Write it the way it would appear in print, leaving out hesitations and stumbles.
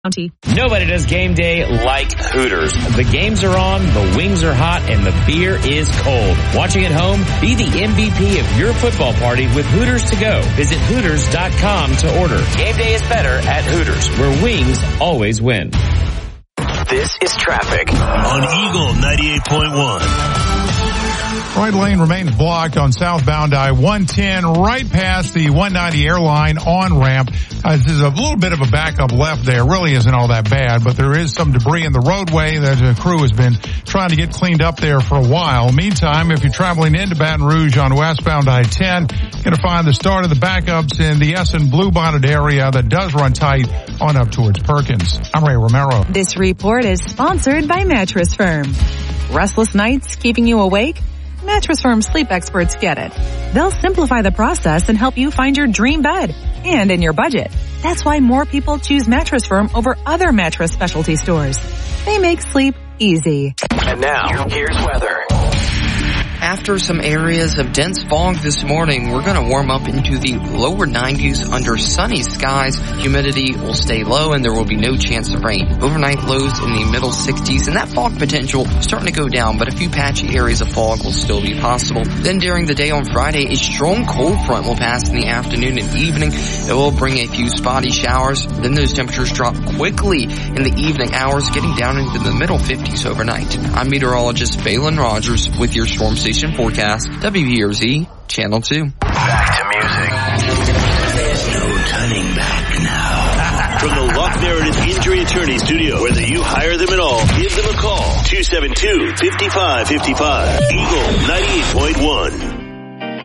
Nobody does game day like Hooters. The games are on, the wings are hot, and the beer is cold. Watching at home? Be the MVP of your football party with Hooters to go. Visit Hooters.com to order. Game day is better at Hooters, where wings always win. This is traffic on Eagle 98.1. Right lane remains blocked on southbound I-110 right past the 190 airline on-ramp. There's a little bit of a backup left there. Really isn't all that bad, but there is some debris in the roadway that the crew has been trying to get cleaned up there for a while. Meantime, if you're traveling into Baton Rouge on westbound I-10, you're going to find the start of the backups in the Essen Bluebonnet area that does run tight on up towards Perkins. I'm Ray Romero. This report is sponsored by Mattress Firm. Restless nights keeping you awake? Mattress Firm sleep experts get it. They'll simplify the process and help you find your dream bed and in your budget. That's why more people choose Mattress Firm over other mattress specialty stores. They make sleep easy. And now, here's weather. After some areas of dense fog this morning, we're going to warm up into the lower 90s under sunny skies. Humidity will stay low and there will be no chance of rain. Overnight lows in the middle 60s, and that fog potential starting to go down, but a few patchy areas of fog will still be possible. Then during the day on Friday, a strong cold front will pass in the afternoon and evening. It will bring a few spotty showers. Then those temperatures drop quickly in the evening hours, getting down into the middle 50s overnight. I'm meteorologist Phelan Rogers with your Storm Station forecast, WBRZ, Channel 2. Back to music. There's no turning back now. From the Lock Narrative Injury Attorney Studio, whether you hire them at all, give them a call. 272-5555. Eagle 98.1.